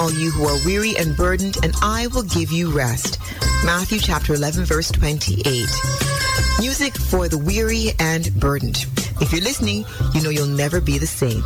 all you who are weary and burdened, and I will give you rest. Matthew chapter 11, verse 28. Music for the weary and burdened. If you're listening, you know you'll never be the same.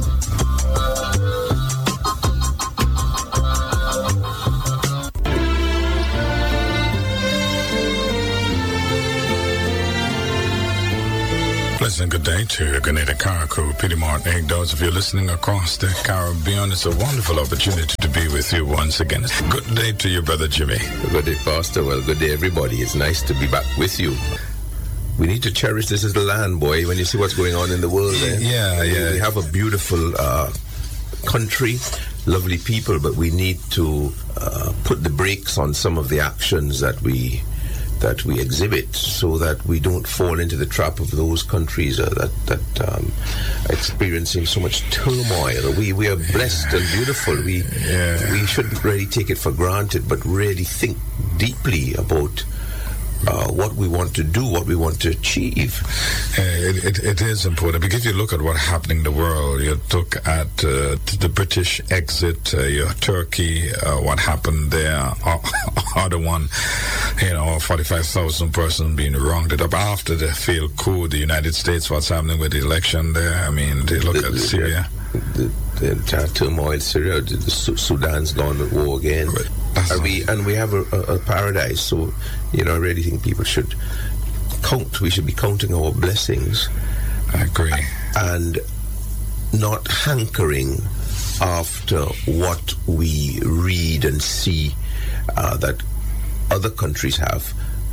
Pleasant good day to Grenada Carriacou, Peter Martin, Egg. If you're listening across the Caribbean, it's a wonderful opportunity to be with you once again. Good day to you, Brother Jimmy. Good day, Pastor. Well, good day, everybody. It's nice to be back with you. We need to cherish this little land, boy, when you see what's going on in the world. Yeah. We have a beautiful country, lovely people, but we need to put the brakes on some of the actions that we exhibit, so that we don't fall into the trap of those countries that are experiencing so much turmoil. We are blessed and beautiful. We shouldn't really take it for granted, but really think deeply about what we want to do, what we want to achieve. It is important, because you look at what's happening in the world. You look at the British exit, Turkey, what happened there, other one, 45,000 persons being rounded up after the failed coup. The United States, what's happening with the election there. I mean, they look at Syria. The entire turmoil, Syria, the Sudan's gone to war again. And we have a paradise, so I really think people should count. We should be counting our blessings. I agree. And not hankering after what we read and see that other countries have.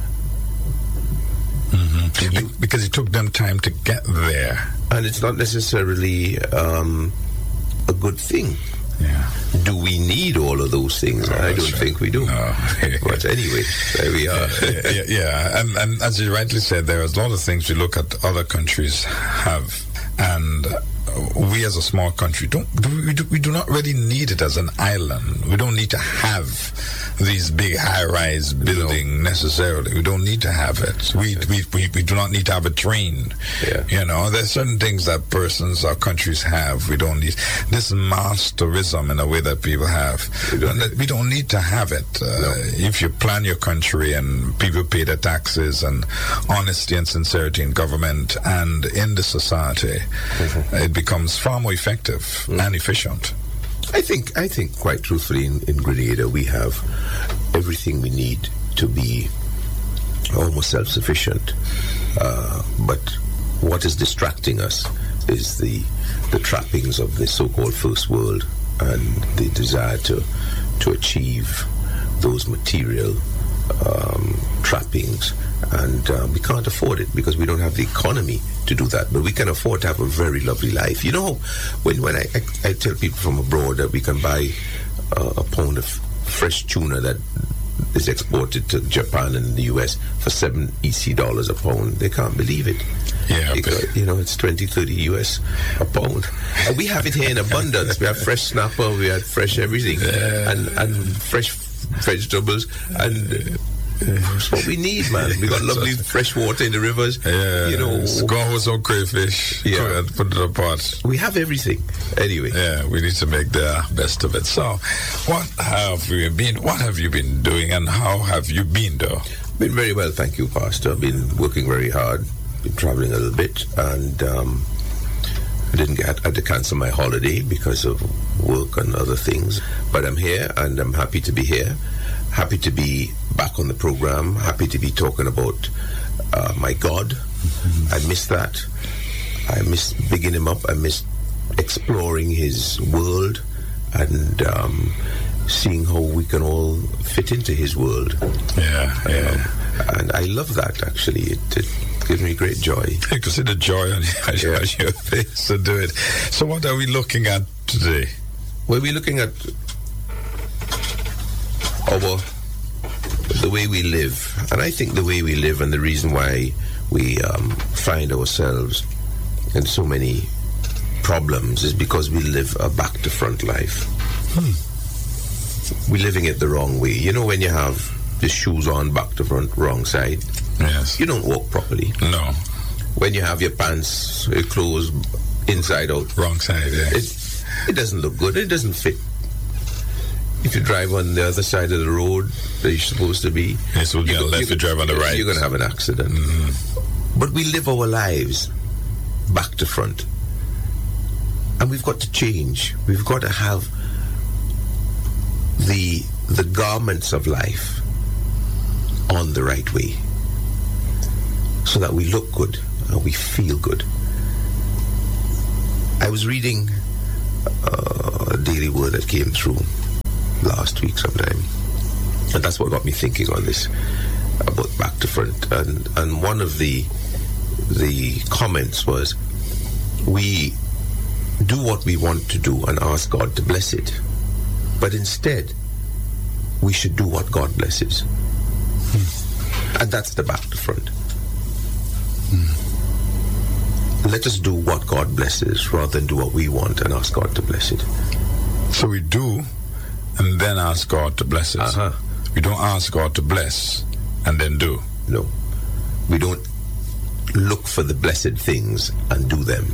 Mm-hmm. Because it took them time to get there. And it's not necessarily a good thing. Yeah. Do we need all of those things? I don't think we do. No. But anyway, there we are. Yeah. And as you rightly said, there are a lot of things we look at other countries have, and we as a small country we do not really need it as an island. We don't need to have these big high-rise building necessarily. We don't need to have it. We do not need to have a train. Yeah. There's certain things that persons or countries have. We don't need this mass tourism in a way that people have. We don't need to have it. If you plan your country and people pay their taxes, and honesty and sincerity in government and in the society, it becomes far more effective and efficient. I think quite truthfully in Grenada we have everything we need to be almost self-sufficient. But what is distracting us is the trappings of the so-called first world, and the desire to achieve those material trappings, and we can't afford it because we don't have the economy to do that. But we can afford to have a very lovely life. When I tell people from abroad that we can buy a pound of fresh tuna that is exported to Japan and the US for $7 EC a pound, they can't believe it. Yeah, because, it's 20, 30 US a pound. And we have it here in abundance. We have fresh snapper, we have fresh everything, and fresh vegetables, and it's what we need, man. We got lovely fresh water in the rivers. Go with some crayfish. Yeah, put it apart. We have everything. Anyway. Yeah, we need to make the best of it. So, what have you been doing, and how have you been, though? Been very well, thank you, Pastor. Been working very hard. Been traveling a little bit, and I had to cancel my holiday because of work and other things. But I'm here, and I'm happy to be here. Happy to be back on the program. Happy to be talking about my God. Mm-hmm. I miss that. I miss bigging him up. I miss exploring his world and seeing how we can all fit into his world. Yeah. And I love that, actually. It gives me great joy. You can see the joy on your face to do it. So what are we looking at today? Well, we're looking at the way we live. And I think the way we live, and the reason why we find ourselves in so many problems, is because we live a back-to-front life. We're living it the wrong way. When you have the shoes on back to front, wrong side, yes, you don't walk properly. No. When you have your pants, your clothes inside out, wrong side, yeah. It doesn't look good. It doesn't fit. If you drive on the other side of the road that you're supposed to be, yes, we'll get left, you drive on the right. You're going to have an accident. Mm-hmm. But we live our lives back to front. And we've got to change. We've got to have the garments of life on the right way so that we look good and we feel good. I was reading a daily word that came through last week sometime, and that's what got me thinking on this about back to front. And one of the comments was, we do what we want to do and ask God to bless it, but instead we should do what God blesses. And that's the back to front. Let us do what God blesses rather than do what we want and ask God to bless it. So we do and then ask God to bless us. We don't ask God to bless and then do. No. We don't look for the blessed things and do them.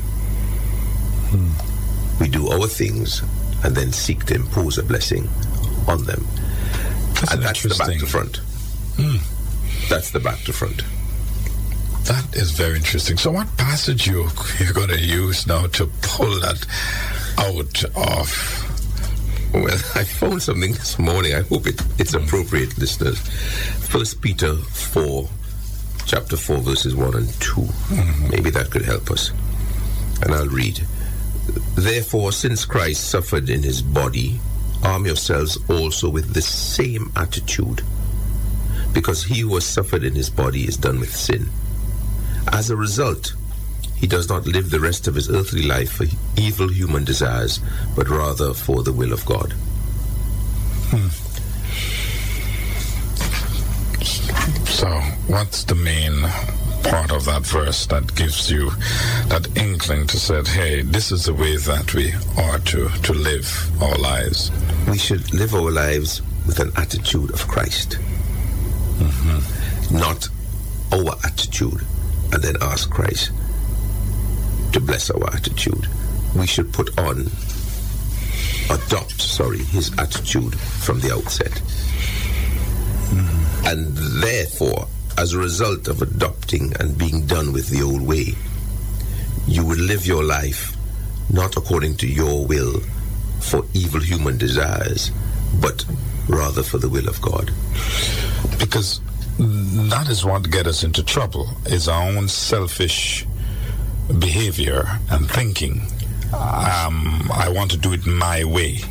We do our things and then seek to impose a blessing on them. And that's the back to front. That's the back to front. That is very interesting. So what passage you're going to use now to pull that out of? Well, I found something this morning. I hope it's appropriate, listeners. 1 Peter 4, chapter 4, verses 1 and 2. Maybe that could help us. And I'll read. Therefore, since Christ suffered in his body, arm yourselves also with the same attitude, because he who has suffered in his body is done with sin. As a result, he does not live the rest of his earthly life for evil human desires, but rather for the will of God. So, what's the main part of that verse that gives you that inkling to say, hey, this is the way that we are to live our lives? We should live our lives with an attitude of Christ. Not our attitude, and then ask Christ to bless our attitude. We should adopt his attitude from the outset. And therefore, as a result of adopting and being done with the old way, you will live your life not according to your will for evil human desires, but rather for the will of God. Because that is what gets us into trouble, is our own selfish behavior and thinking. I want to do it my way.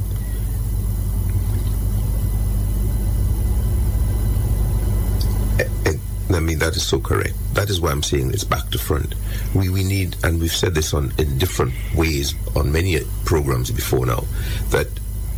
I mean, that is so correct. That is why I'm saying it's back to front. We need, and we've said this in different ways on many programs before now, that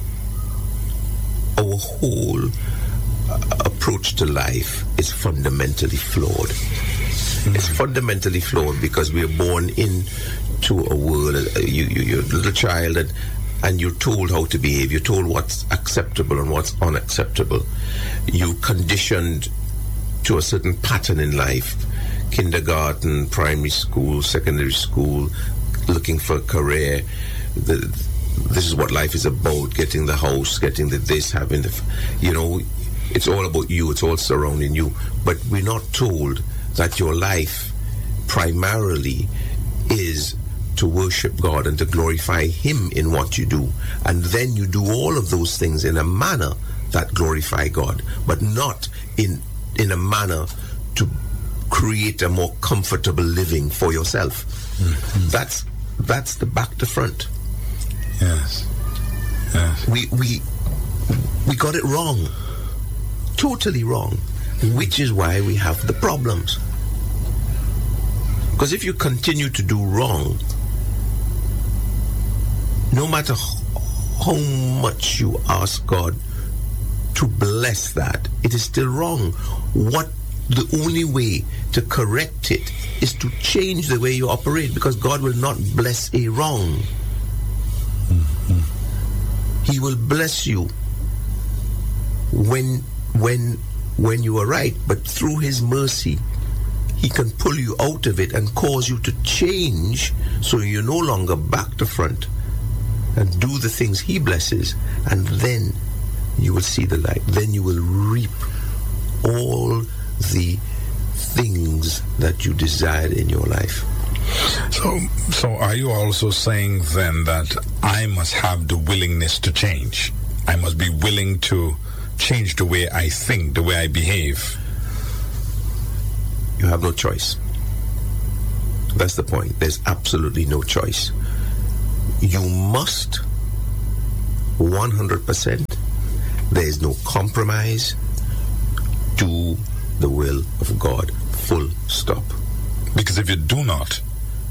our whole approach to life is fundamentally flawed. It's fundamentally flawed because we are born into a world. You're a little child, and you're told how to behave. You're told what's acceptable and what's unacceptable. You're conditioned to a certain pattern in life: kindergarten, primary school, secondary school, looking for a career. This is what life is about: getting the house, getting the this, having the, it's all about you. It's all surrounding you. But we're not told that your life primarily is to worship God and to glorify Him in what you do. And then you do all of those things in a manner that glorify God, but not in a manner to create a more comfortable living for yourself. That's the back to front. Yes. We got it wrong. Totally wrong. Which is why we have the problems. Because if you continue to do wrong, no matter how much you ask God to bless that, it is still wrong. The only way to correct it is to change the way you operate, because God will not bless a wrong. He will bless you when you are right, but through His mercy, He can pull you out of it and cause you to change, so you're no longer back to front, and do the things He blesses, and then you will see the light. Then you will reap all the things that you desired in your life. So are you also saying then that I must have the willingness to change? I must be willing to change the way I think, the way I behave? You have no choice. That's the point. There's absolutely no choice. You must 100%. There is no compromise. Do the will of God. Full stop. Because if you do not,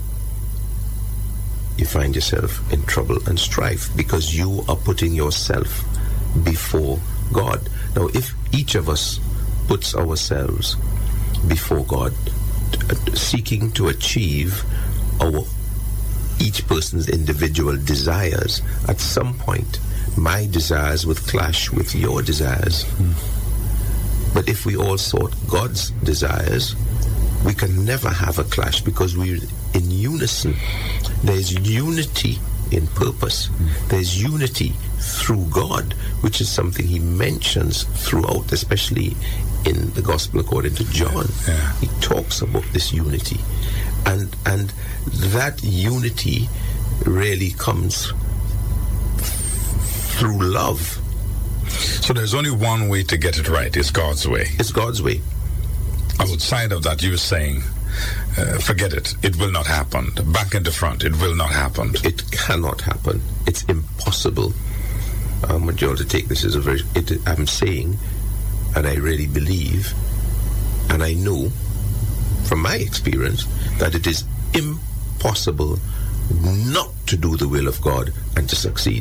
you find yourself in trouble and strife, because you are putting yourself before God. Now, if each of us puts ourselves before God, seeking to achieve each person's individual desires, at some point, my desires would clash with your desires. But if we all sought God's desires, we can never have a clash, because we're in unison. There's unity in purpose. There's unity through God, which is something he mentions throughout, especially in the Gospel according to John. Yeah. He talks about this unity. And that unity really comes through love. So there's only one way to get it right. It's God's way. It's God's way. Outside of that, you were saying, forget it. It will not happen. Back and the front, it will not happen. It cannot happen. It's impossible. I want you all to take this as I'm saying, and I really believe, and I know from my experience, that it is impossible not to do the will of God and to succeed.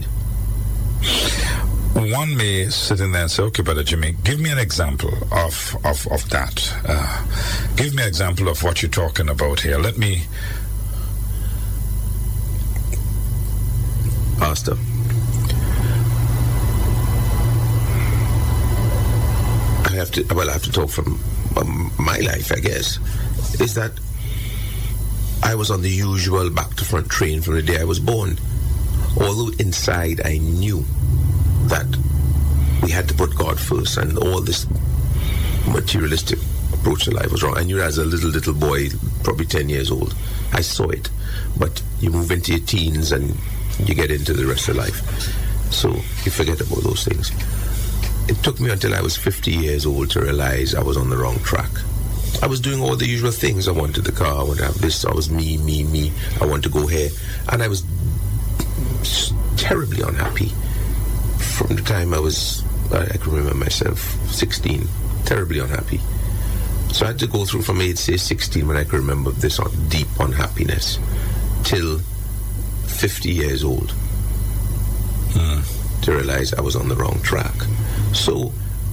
One may sit in there and say, okay, Brother Jimmy, give me an example of that. Give me an example of what you're talking about here. Let me... Pastor, I have to talk from my life, I guess, is that I was on the usual back to front train from the day I was born. Although inside I knew that we had to put God first, and all this materialistic approach to life was wrong. I knew that as a little boy, probably 10 years old. I saw it. But you move into your teens and you get into the rest of life. So you forget about those things. It took me until I was 50 years old to realize I was on the wrong track. I was doing all the usual things. I wanted the car, I wanted to have this, I was me. I want to go here. And I was terribly unhappy. From the time I can remember myself, 16, terribly unhappy. So I had to go through from age, say, 16, when I could remember this deep unhappiness, till 50 years old, to realize I was on the wrong track. So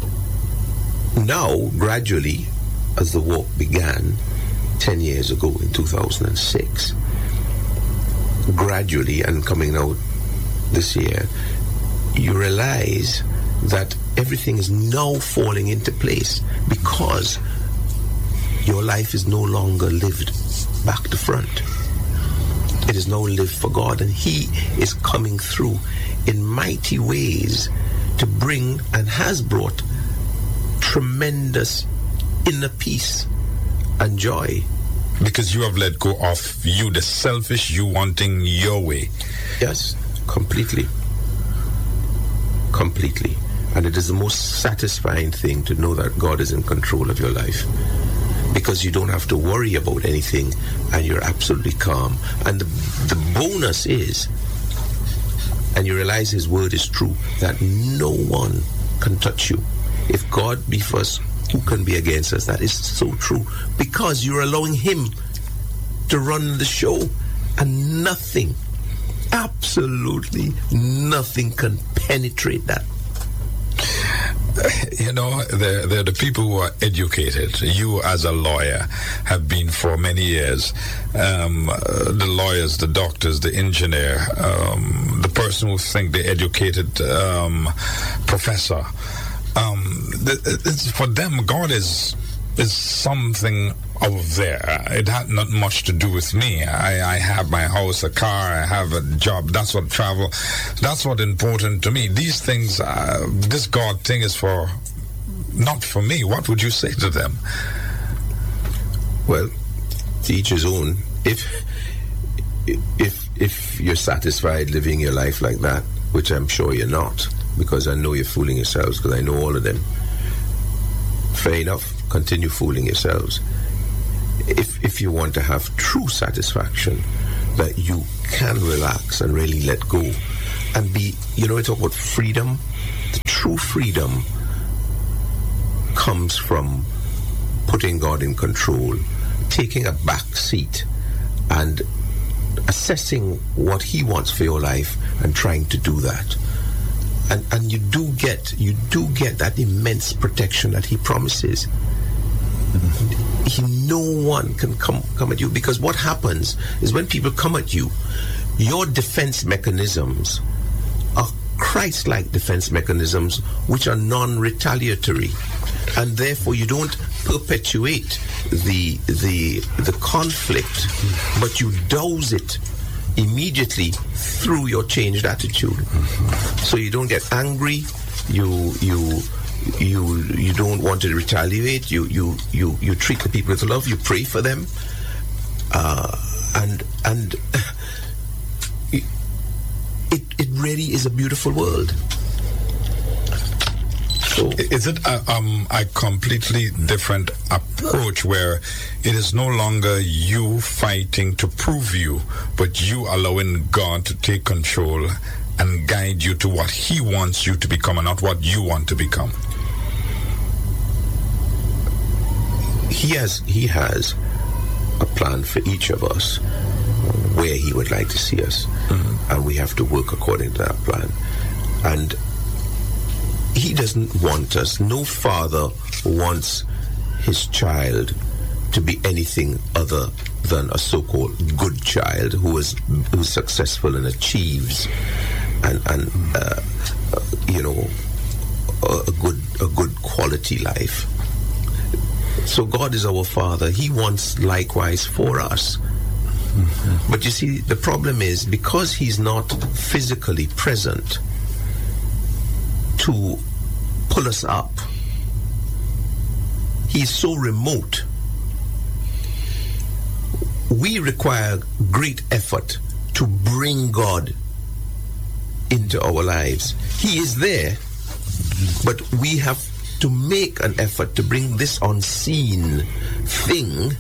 now, gradually, as the walk began 10 years ago in 2006, gradually, and coming out this year, you realize that everything is now falling into place, because your life is no longer lived back to front. It is now lived for God, and he is coming through in mighty ways to bring, and has brought, tremendous inner peace and joy. Because you have let go of you, the selfish, you wanting your way. Yes, completely. And it is the most satisfying thing to know that God is in control of your life, because you don't have to worry about anything, and you're absolutely calm. And the bonus is, and you realize his word is true, that no one can touch you. If God be for us, who can be against us? That is so true, because you're allowing him to run the show, and nothing, absolutely nothing, can penetrate that. You know, they're the people who are educated. You, as a lawyer, have been for many years. The lawyers, the doctors, the engineer, the person who think the educated professor. For them, God is is something out there. It had not much to do with me. I have my house, a car, I have a job. That's what travel, that's what important to me. These things, this God thing is for, not for me. What would you say to them? Well, to each his own. If you're satisfied living your life like that, which I'm sure you're not, because I know you're fooling yourselves, because I know all of them. Fair enough, continue fooling yourselves. If you want to have true satisfaction, that you can relax and really let go and be, we talk about freedom. The true freedom comes from putting God in control, taking a back seat and assessing what He wants for your life and trying to do that. And you do get that immense protection that He promises. No one can come at you, because what happens is when people come at you, your defense mechanisms are Christ-like defense mechanisms which are non-retaliatory, and therefore you don't perpetuate the conflict, but you douse it immediately through your changed attitude. So you don't get angry, you don't want to retaliate, you treat the people with love, you pray for them, and it really is a beautiful world. So, is it a completely different approach where it is no longer you fighting to prove you, but you allowing God to take control and guide you to what He wants you to become and not what you want to become? He has a plan for each of us where He would like to see us, and we have to work according to that plan. And He doesn't want us, no father wants his child to be anything other than a so-called good child who's successful and achieves a good quality life. So God is our Father. He wants likewise for us. But you see, the problem is, because He's not physically present to pull us up, He's so remote. We require great effort to bring God into our lives. He is there, but we have to make an effort to bring this unseen thing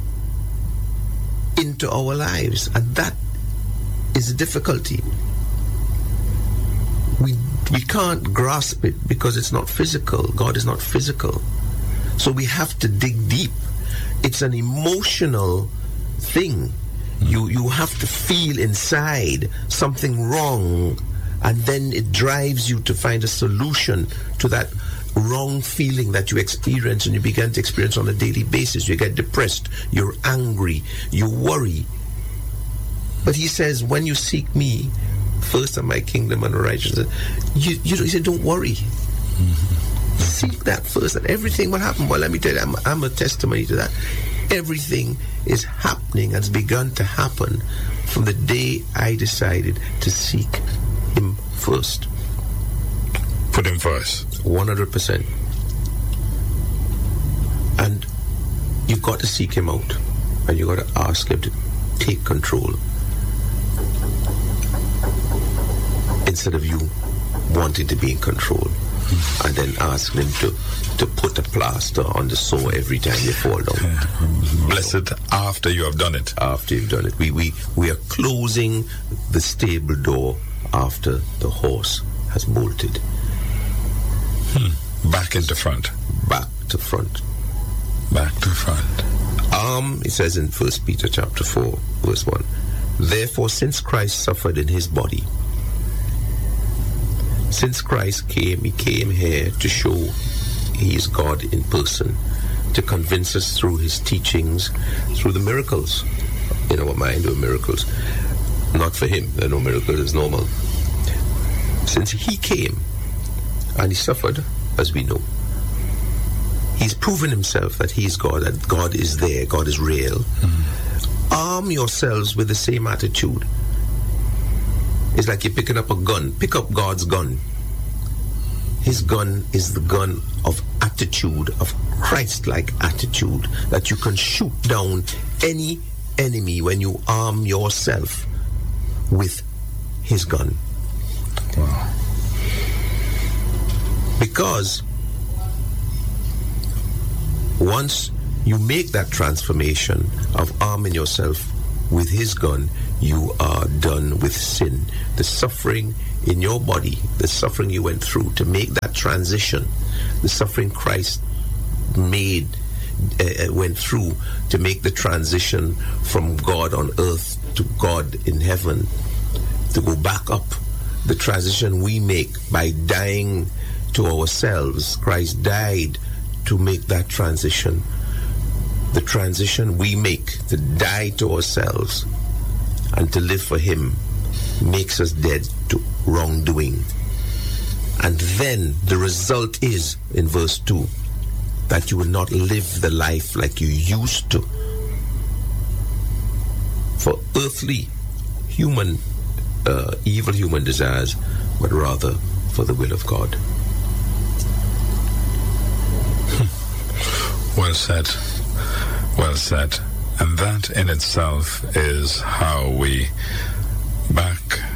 into our lives, and that is a difficulty. We can't grasp it because it's not physical. God is not physical. So we have to dig deep. It's an emotional thing. You have to feel inside something wrong, and then it drives you to find a solution to that wrong feeling that you experience and you begin to experience on a daily basis. You get depressed, you're angry, you worry. But He says, when you seek me first and my kingdom and righteousness, He said, don't worry. Seek that first and everything will happen. Well, let me tell you, I'm a testimony to that. Everything is happening, has begun to happen from the day I decided to seek Him first. Put Him first. 100%. And you've got to seek Him out, and you've got to ask Him to take control, instead of you wanting to be in control and then ask Him to put a plaster on the sore every time you fall down. Blessed after you have done it. After you've done it. We are closing the stable door after the horse has bolted. Back into front. Back to front. Back to front. It says in 1 Peter chapter 4, verse 1, therefore, since Christ suffered in His body, since Christ came, He came here to show He is God in person, to convince us through His teachings, through the miracles. In our mind, there are miracles. Not for Him, there are no miracles, it's normal. Since He came, and He suffered, as we know, He's proven himself that he's God, that God is there, God is real. Arm yourselves with the same attitude. It's like you're picking up a gun. Pick up God's gun. His gun is the gun of attitude, of Christ-like attitude, that you can shoot down any enemy when you arm yourself with his gun. Wow. Because once you make that transformation of arming yourself with his gun, you are done with sin. The suffering in your body, the suffering you went through to make that transition, the suffering Christ went through to make the transition from God on earth to God in heaven, to go back up, the transition we make by dying to ourselves. Christ died to make that transition. The transition we make to die to ourselves and to live for him makes us dead to wrongdoing. And then the result is, in verse 2, that you will not live the life like you used to for earthly human evil human desires, but rather for the will of God. Well said. Well said. And that in itself is how we back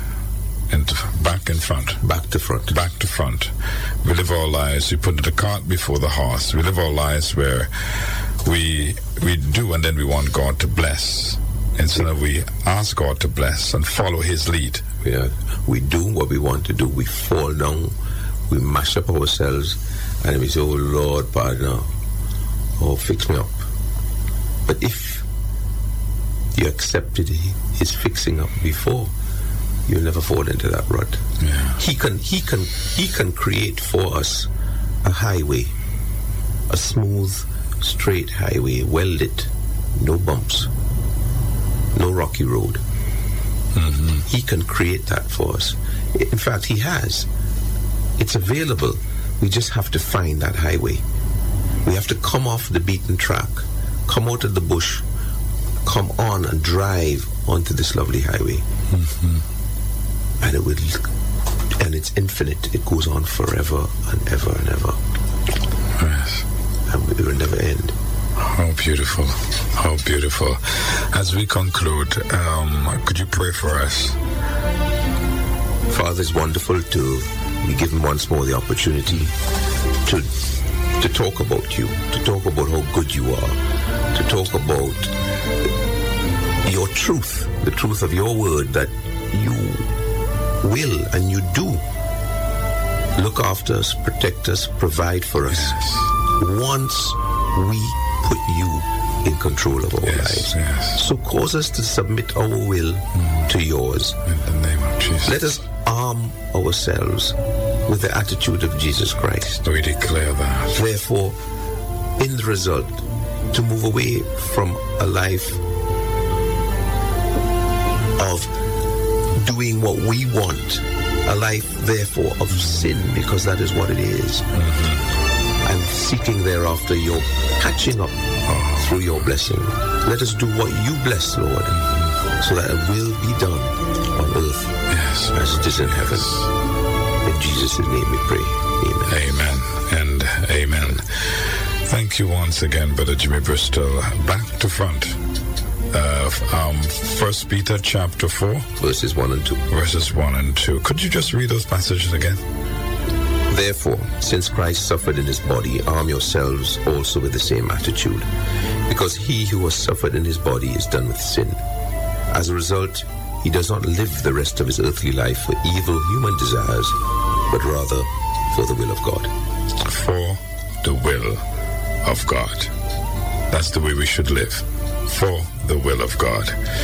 to front. We live our lives, we put the cart before the horse. We live our lives where we do, and then we want God to bless, instead of we ask God to bless and follow his lead. We do what we want to do. We fall down, we mash up ourselves, and we say, oh Lord, pardon, oh fix me up. But if you accepted his fixing up before, you'll never fall into that rut. Yeah. He can create for us a highway, a smooth, straight highway, well lit, no bumps, no rocky road. Mm-hmm. He can create that for us. In fact, he has. It's available. We just have to find that highway. We have to come off the beaten track, come out of the bush, come on and drive onto this lovely highway. Mm-hmm. And it's infinite. It goes on forever and ever and ever. Yes. And it will never end. How beautiful. How beautiful. As we conclude, could you pray for us? Father, it's wonderful to be given once more the opportunity to talk about you, to talk about how good you are, to talk about your truth, the truth of your word, that you will and you do look after us, protect us, provide for us. Yes. Once we put you in control of our lives. Yes. So cause us to submit our will to yours. In the name of Jesus. Let us arm ourselves with the attitude of Jesus Christ. We declare that. Therefore, in the result, to move away from a life of doing what we want, a life, therefore, of sin, because that is what it is. Mm-hmm. And seeking thereafter your patching up through your blessing. Let us do what you bless, Lord, so that it will be done on earth as it is in heaven. In Jesus' name we pray. Amen. Amen and amen. Thank you once again, Brother Jimmy Bristol. Back to front. 1 Peter chapter 4. Verses 1 and 2. Verses 1 and 2. Could you just read those passages again? Therefore, since Christ suffered in his body, arm yourselves also with the same attitude, because he who has suffered in his body is done with sin. As a result, he does not live the rest of his earthly life for evil human desires, but rather for the will of God. For the will of God. That's the way we should live. For the will of God.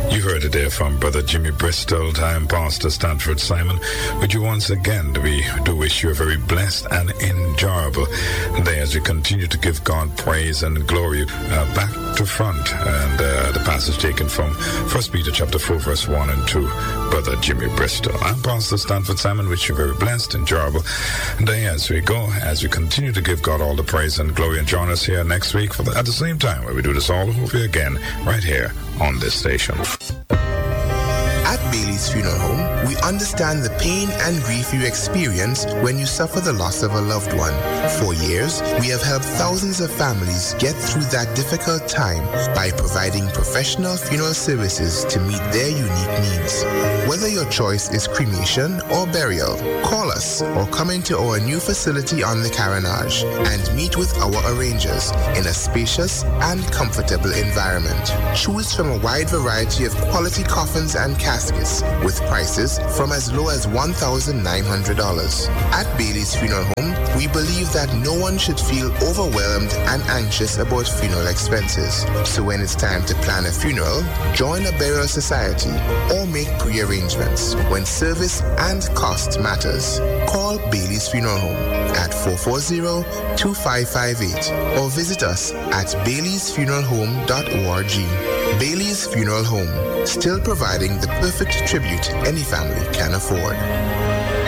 You heard it there from Brother Jimmy Bristol. I am Pastor Stanford Simon. Would you once again, we do wish you a very blessed and enjoyable day as we continue to give God praise and glory. Back to front, and the passage taken from 1 Peter chapter 4, verse 1 and 2, Brother Jimmy Bristol. I'm Pastor Stanford Simon. Wish you a very blessed, enjoyable day as we go, as we continue to give God all the praise and glory. And join us here next week at the same time where we do this all over again, right here on this station. At Bailey's Funeral Home, we understand the pain and grief you experience when you suffer the loss of a loved one. For years, we have helped thousands of families get through that difficult time by providing professional funeral services to meet their unique needs. Whether your choice is cremation or burial, call us or come into our new facility on the Carenage and meet with our arrangers in a spacious and comfortable environment. Choose from a wide variety of quality coffins and caskets with prices from as low as $1,900. At Bailey's Funeral Home, we believe that no one should feel overwhelmed and anxious about funeral expenses. So when it's time to plan a funeral, join a burial society or make pre-arrangements when service and cost matters. Call Bailey's Funeral Home at 440-2558 or visit us at baileysfuneralhome.org. Bailey's Funeral Home, still providing the perfect tribute any family can afford.